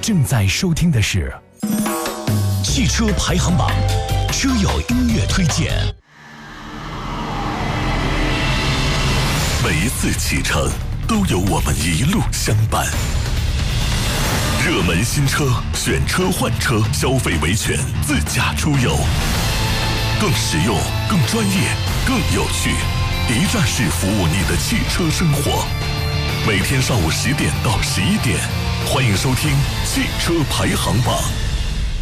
正在收听的是汽车排行榜车友音乐推荐。 每一次启程都有我们一路相伴。热门新车，选车换车，消费维权，自驾出游，更实用，更专业，更有趣，一站式服务你的汽车生活。每天上午10点到11点，欢迎收听汽车排行榜。